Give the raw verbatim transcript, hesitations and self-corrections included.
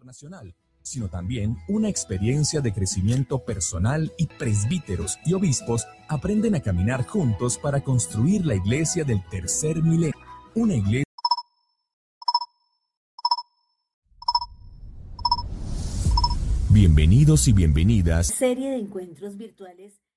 internacional, sino también una experiencia de crecimiento personal, y presbíteros y obispos aprenden a caminar juntos para construir la iglesia del tercer milenio, una iglesia. Bienvenidos y bienvenidas. Serie de encuentros virtuales